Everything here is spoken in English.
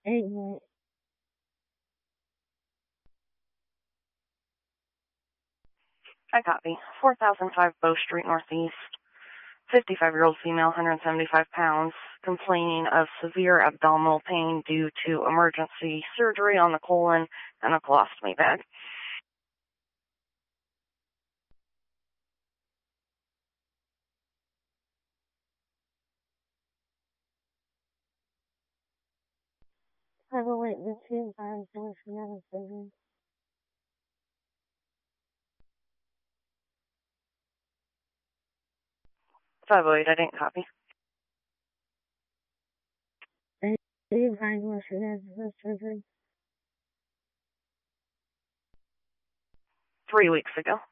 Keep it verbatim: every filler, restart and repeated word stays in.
Eight nine. I copy. four thousand five Bow Street Northeast. fifty-five-year-old female, one hundred seventy-five pounds, complaining of severe abdominal pain due to emergency surgery on the colon and a colostomy bag. five oh eight, the two five four seven seven. five oh eight, I didn't copy. Eight five four seven surgery. Three weeks ago.